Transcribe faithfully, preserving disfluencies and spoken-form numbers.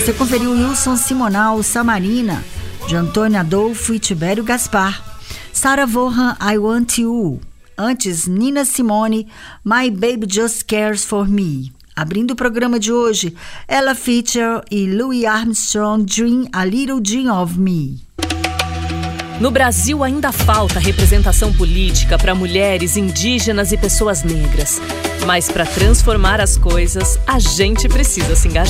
Você conferiu Wilson Simonal, Samarina, de Antônio Adolfo e Tibério Gaspar. Sarah Vaughan, I Want You. Antes, Nina Simone, My Baby Just Cares For Me. Abrindo o programa de hoje, Ella Fitzgerald e Louis Armstrong, Dream a Little Dream of Me. No Brasil ainda falta representação política para mulheres, indígenas e pessoas negras. Mas para transformar as coisas, a gente precisa se engajar.